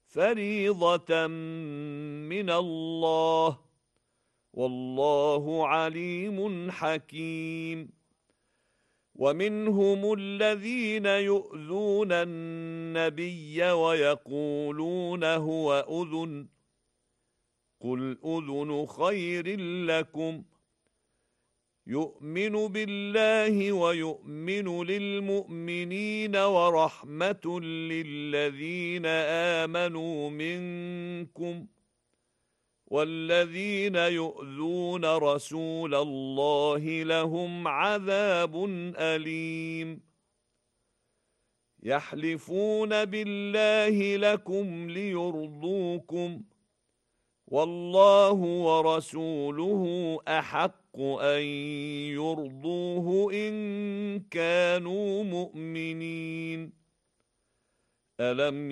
فريضة من الله، والله عليم حكيم. ومنهم الذين يؤذون النبي ويقولون هو أذن، قل أذن خير لكم يؤمن بالله ويؤمن للمؤمنين ورحمة للذين آمنوا منكم، والذين يؤذون رسول الله لهم عذاب أليم. يحلفون بالله لكم ليرضوكم، والله ورسوله أحق أن يرضوه إن كانوا مؤمنين. ألم